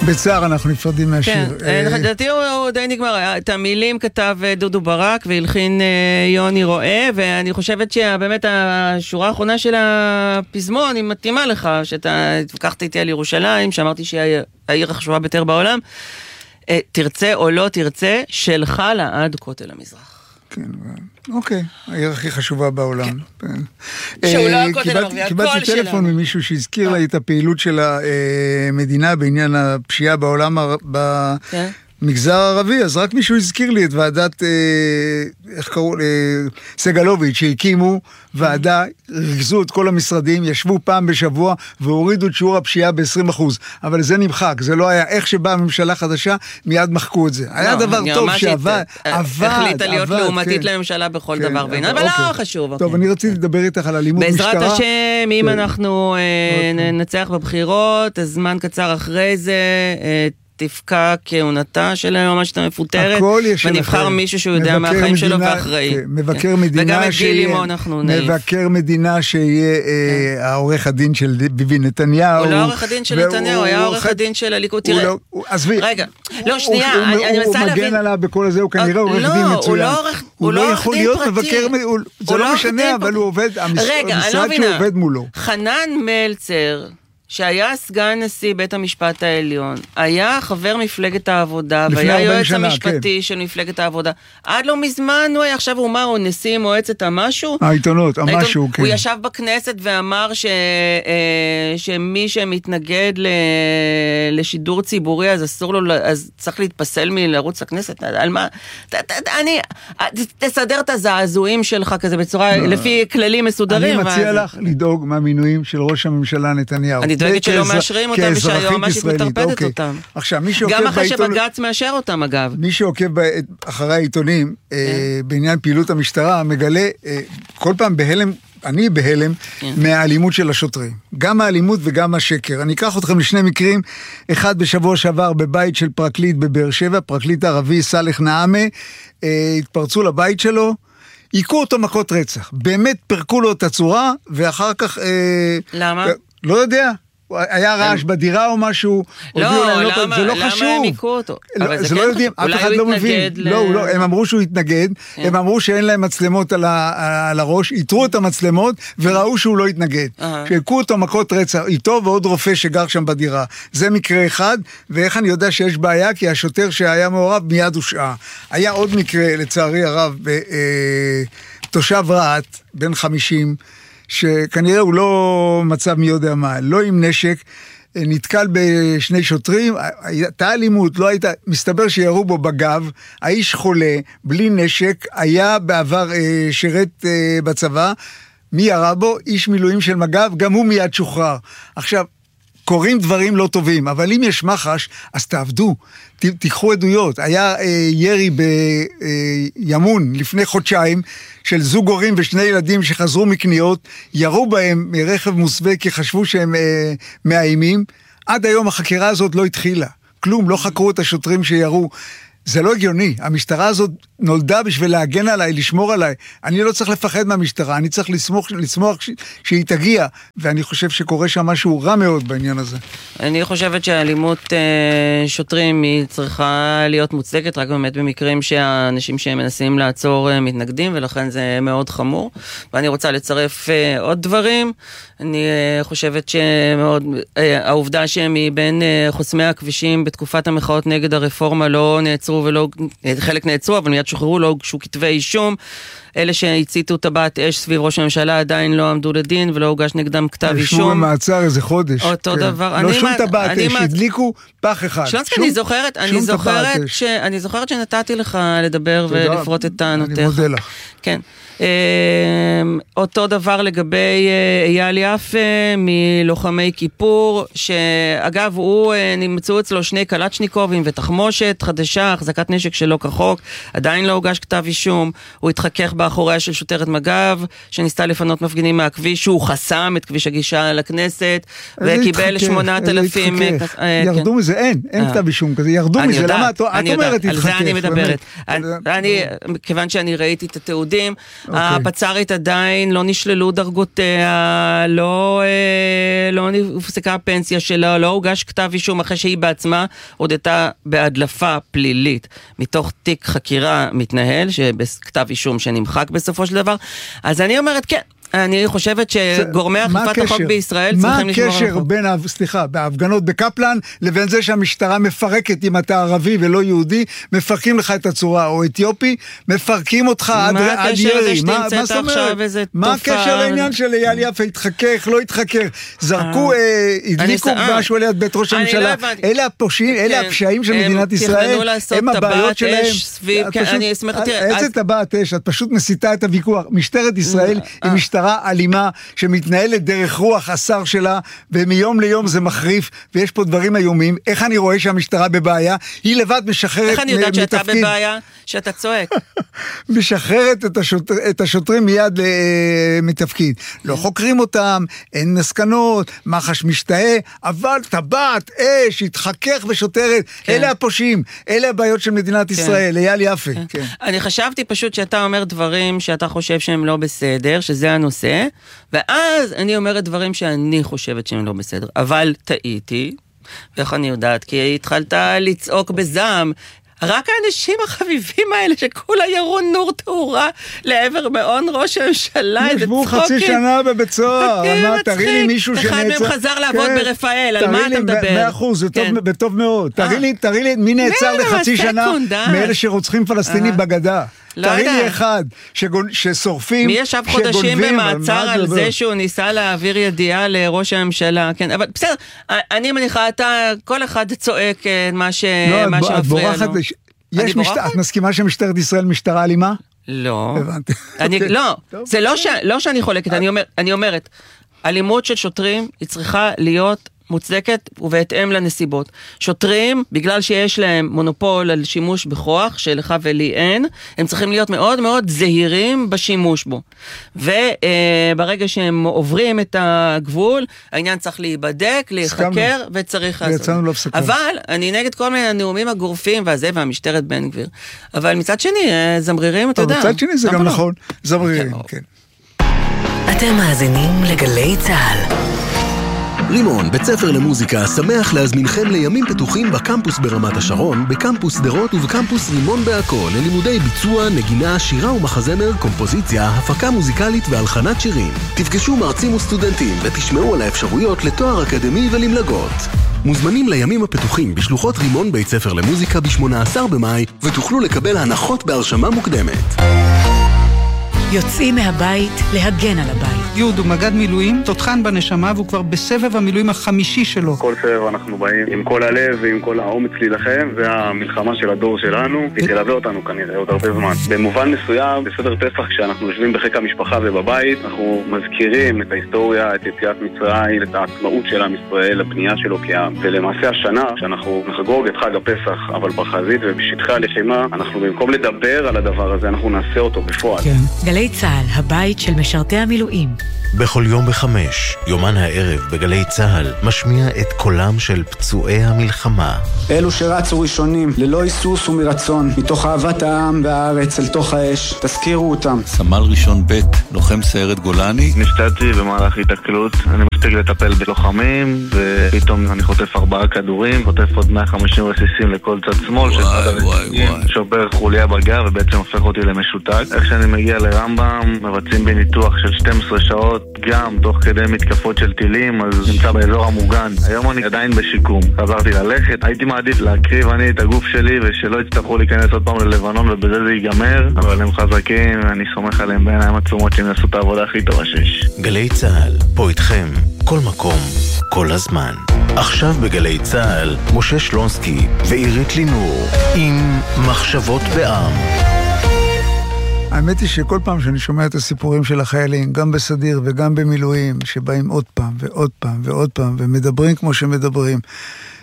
בצער אנחנו נפרדים מהשיר. כן, לדעתי הוא די נגמר. את המילים כתב דודו ברק והלחין יוני רואה, ואני חושבת שבאמת השורה האחרונה של הפזמון היא מתאימה לך, שאתה התווכחת איתי על ירושלים, שאמרתי שהיא העיר החשובה ביותר בעולם. תרצה או לא תרצה, שלך לעד כותל המזרח. כן, אוקיי, העיר הכי חשובה בעולם. שהוא לא הכותל המזרח, קיבלתי טלפון ממישהו שהזכיר לי את הפעילות של המדינה בעניין הפשיעה בעולם, במגזר הערבי, אז רק מישהו הזכיר לי את ועדת, איך קראו, סגלוביץ', שהקימו ועדה, ריכזו את כל המשרדים, ישבו פעם בשבוע והורידו את שיעור הפשיעה ב-20%. אבל זה נמחק, זה לא היה איך שבאה הממשלה חדשה, מיד מחקו את זה. היה דבר טוב שעבד, החליטה להיות לעומתית לממשלה בכל דבר בעניין, אבל לא חשוב. טוב, אני רציתי לדבר איתך על אלימות משטרה. בעזרת השם, אם אנחנו ננצח בבחירות, אז זמן קצר אחרי זה, תפקע כהונתה של היועמ"שית המפוטרת, ונבחר מישהו שהוא יודע מהחיים שלו ואחראי. מבקר מדינה מבקר מדינה שיהיה העורך הדין של ביבי נתניהו. הוא לא עורך הדין של נתניהו, היה עורך הדין של הליכוד. תראה, רגע, לא, שנייה, אני מנסה להבין. הוא מגן עליו בכל הזה, הוא כנראה עורך דין מצוין. הוא לא יכול להיות מבקר, זה לא משנה, אבל הוא עובד, המשרד שעובד מולו. חנן מלצר, שהיה סגן נשיא בית המשפט העליון, היה חבר מפלגת העבודה, והיה יועץ המשפטי של מפלגת העבודה. עד לא מזמן הוא היה, עכשיו הוא אמר, הוא נשיא מועצת המשהו? העיתונות, המשהו, כן. הוא ישב בכנסת ואמר שמי שמתנגד לשידור ציבורי, אז אסור לו, אז צריך להתפסל מלרוץ לכנסת. על מה? תסדר את הזעזועים שלך כזה בצורה, לפי כללים מסודרים. אני מציע לך לדאוג מהמינויים של ראש הממשלה נתניהו. אני דואגת שלא מאשרים אותם ושהיועמ"שית מטרפדת אותם. גם אחרי שבג"ץ מאשר אותם, אגב. מי שעוקב אחרי העיתונים בעניין פעילות המשטרה מגלה כל פעם בהלם, אני בהלם מהאלימות של השוטרים. גם האלימות וגם השקר. אני אקח אתכם לשני מקרים. אחד בשבוע שעבר בבית של פרקליט בבאר שבע, פרקליט ערבי סלח נעמה, התפרצו לבית שלו, עיקו אותו מכות רצח. באמת פרקו לו את הצורה, ואחר כך... למה? לא יודע. היה רעש בדירה או משהו, למה הם עיקו אותו? זה לא יודעים, אף אחד לא מבין. לא, הם אמרו שהוא התנגד, הם אמרו שאין להם מצלמות על הראש, יתרו את המצלמות וראו שהוא לא התנגד. שעיקו אותו מכות רצח, איתו ועוד רופא שגר שם בדירה. זה מקרה אחד, ואיך אני יודע שיש בעיה? כי השוטר שהיה מעורב מיד הושעה. היה עוד מקרה, לצערי הרב, תושב רעת, בן 50, שכנראה הוא לא מצב מי יודע מה, לא עם נשק, נתקל בשני שוטרים, הייתה אלימות, לא הייתה, מסתבר שירו בו בגב, האיש חולה, בלי נשק, היה בעבר שרת בצבא, מי ירה בו? איש מילואים של מג"ב, גם הוא מיד שוחרר. עכשיו, קוראים דברים לא טובים, אבל אם יש מחש, אז תעבדו, תיקחו עדויות. היה ירי בימון לפני חודשיים, של זוג הורים ושני ילדים שחזרו מקניות, ירו בהם מרכב מוסווה כי חשבו שהם מאיימים. עד היום החקירה הזאת לא התחילה. כלום, לא חקרו את השוטרים שירו. זה לא הגיוני. המשטרה הזאת נולדה בשביל להגן עליי, לשמור עליי. אני לא צריך לפחד מהמשטרה, אני צריך לסמוך שהיא תגיע, ואני חושב שקורה שם משהו רע מאוד בעניין הזה. אני חושבת שהאלימות שוטרים היא צריכה להיות מוצדקת, רק באמת במקרים שהאנשים שהם מנסים לעצור מתנגדים, ולכן זה מאוד חמור. ואני רוצה לצרף עוד דברים. אני חושבת שמאוד, העובדה שהם מבין חוסמי הכבישים בתקופת המחאות נגד הרפורמה לא נעצרו ולא, חלק נעצרו, אבל מיד שוחררו, לא הוגשו כתבי אישום. אלה שהציתו טבעת אש סביב ראש הממשלה עדיין לא עמדו לדין ולא הוגש נגדם כתב אישום. ישבו במעצר איזה חודש. אותו דבר. לא שום טבעת אש, הדליקו פח אחד. שלונסקי, אני זוכרת שנתתי לך לדבר ולפרוט את טענותיך. אני מודה לך. כן. אותו דבר לגבי אייל יפה מלוחמי כיפור, שאגב הוא נמצאו אצלו שני קלצ'ניקובים ותחמושת חדשה, החזקת נשק שלא כחוק, עדיין לא הוגש כתב אישום. הוא התחכך באחוריה של שוטרת מג"ב שניסתה לפנות מפגינים מהכביש, שהוא חסם את כביש הגישה לכנסת וקיבל 8,000. ירדו מזה, אין כתב אישום כזה, ירדו מזה. למה את אומרת התחכך? על זה אני מדברת. כיוון שאני ראיתי את התיעודים, הפצ"רית עדיין לא נשללו דרגותיה, לא הופסקה הפנסיה שלה, לא הוגש כתב אישום אחרי שהיא בעצמה הודתה בהדלפה פלילית מתוך תיק חקירה מתנהל, שבכתב אישום שנמחק בסופו של דבר. אז אני אומרת כן, אני חושבת שגורמי אכיפת החוק בישראל צריכים לשמור על החוק. מה הקשר בין, בהפגנות בקפלן, לבין זה שהמשטרה מפרקת, אם אתה ערבי ולא יהודי, מפרקים לך את הצורה, או אתיופי, מפרקים אותך עד ירי. מה הקשר לעניין של אייל יפה? התחכך, לא התחכך, זרקו, הדליקו משהו ליד בית ראש הממשלה. אלה הפושעים, אלה הפשעים של מדינת ישראל, הם הבעיות שלהם. איזה טבעת אש? את פשוט מסיתה את הוויכוח. משטרת ישראל היא משטרה אלימה שמתנהלת דרך רוח השר שלה, ומיום ליום זה מחריף, ויש פה דברים איומים. איך אני רואה שהמשטרה בבעיה? היא לבד משחררת מתפקיד. איך אני יודעת שאתה בבעיה? שאתה צועק. משחררת את השוטרים מיד מתפקיד. לא חוקרים אותם, אין מסקנות, מח"ש משתאה, אבל טבעת אש, התחכך ושוטרת. אלה הפושעים, אלה הבעיות של מדינת ישראל. אייל יפה. אני חשבתי פשוט שאתה אומר דברים שאתה חושב שהם לא בסדר, שזה הנושא, ואז אני אומרת דברים שאני חושבת שהם לא בסדר, אבל טעיתי, ואיך אני יודעת? כי התחלת לצעוק בזעם, רק האנשים החביבים האלה שכולה ירון נור תאורה לעבר מעון ראש הממשלה, ישבו חצי שנה בבית סוהר, תראי לי מישהו שנעצר. אחד מהם חזר לעבוד ברפאל, על מה אתה מדבר? 100%, זה טוב מאוד. תראי לי מי נעצר לחצי שנה מאלה שרוצחים פלסטינים בגדה. תראי לי אחד ששורפים, מי ישב חודשים במעצר על זה שהוא ניסה להעביר ידיעה לראש הממשלה, כן, אבל בסדר, אני מניחה, כל אחד צועק מה שמפריע לו. את מסכימה שמשטרת ישראל משטרה אלימה? לא. הבנתי. לא, זה לא שאני חולקת, אני אומרת, אלימות של שוטרים היא צריכה להיות מוצדקת ובהתאם לנסיבות. שוטרים, בגלל שיש להם מונופול על שימוש בכוח, שלך ולי אין, הם צריכים להיות מאוד מאוד זהירים בשימוש בו. וברגע שהם עוברים את הגבול, העניין צריך להיבדק, להיחקר, וצריך לעשות. אבל אני נגד כל מיני הנאומים הגורפים, והמשטרת בן גביר. אבל מצד שני, זמרירים, אתה יודע. מצד שני זה גם נכון, זמרירים, כן. אתם מאזינים לגלי צהל. רימון, בית ספר למוזיקה, שמח להזמינכם לימים פתוחים בקמפוס ברמת השרון, בקמפוס שדרות ובקמפוס רימון בעכו, ללימודי ביצוע, נגינה, שירה ומחזמר, קומפוזיציה, הפקה מוזיקלית והלחנת שירים. תפגשו מרצים וסטודנטים ותשמעו על האפשרויות לתואר אקדמי ולמלגות. מוזמנים לימים הפתוחים בשלוחות רימון בית ספר למוזיקה ב-18 במאי, ותוכלו לקבל הנחות בהרשמה מוקדמת. יוצאים מהבית להגן על הבית. יהוד הוא מג"ד מילואים, תותחן בנשמה, והוא כבר בסבב המילואים החמישי שלו. כל סבב אנחנו באים עם כל הלב ועם כל האומץ להילחם, והמלחמה של הדור שלנו, היא תלווה אותנו כנראה עוד הרבה זמן. במובן מסוים, בסדר פסח, כשאנחנו יושבים בחיק המשפחה ובבית, אנחנו מזכירים את ההיסטוריה, את יציאת מצרים, את העצמאות של עם ישראל, הבנייה שלו כעם. ולמעשה השנה, שאנחנו נחגוג את חג הפסח, אבל בחזית ובשטחי הלחימה, אנחנו במקום לדבר על הדבר הזה, אנחנו נעשה אותו בפועל. כן. גלי צהל, הבית של משרתי המילואים. בכל יום ב5, יומן הערב בגלי צהל, משמיע את קולם של פצועי המלחמה. אלו שרצו ראשונים, ללא היסוס ומרצון, מתוך אהבת העם והארץ אל תוך האש, תזכירו אותם. סמל ראשון ב', לוחם סיירת גולני. נפצעתי במהלך התקלות, אני מספיק לטפל בלוחמים, ופתאום אני חוטף 4 כדורים, חוטף עוד 150 רסיסים לכל צד שמאל, שובר חוליה בגב ובעצם הופך אותי למשותק. איך שאני מגיע לרמב"ם, מבצעים בי ניתוח של 12 שעות, גם תוך כדי מתקפות של טילים, אז נמצא באזור המוגן. היום אני עדיין בשיקום, חזרתי ללכת, הייתי מעדיף להקריב אני את הגוף שלי ושלא יצטרכו להיכנס עוד פעם ללבנון ובזה זה ייגמר, אבל הם חזקים ואני סומך עליהם בעיניים עצומות שהם יעשו את העבודה הכי טובה שיש. גלי צהל, פה איתכם, כל מקום, כל הזמן. עכשיו בגלי צהל, משה שלונסקי ועירית לינור עם מחשבות בעם. האמת היא שכל פעם שאני שומע את הסיפורים של החיילים, גם בסדיר וגם במילואים, שבאים עוד פעם ועוד פעם ועוד פעם, ומדברים כמו שמדברים,